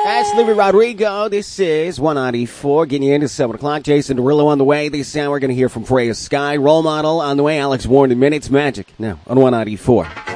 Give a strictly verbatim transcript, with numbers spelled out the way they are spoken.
That's Louis Rodrigo. This is one ninety-four, getting you into seven o'clock. Jason Derulo on the way. This hour, we're going to hear from Freya Sky. Role Model on the way. Alex Warren in minutes. Magic now on one ninety-four.